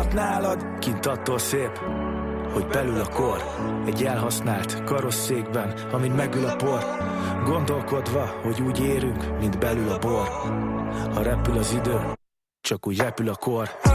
Ott nálad, kint attól szép, hogy belül a kor. Egy elhasznált karosszékben, amin megül a por. Gondolkodva, hogy úgy érünk, mint belül a bor. Ha repül az idő, csak úgy repül a kor.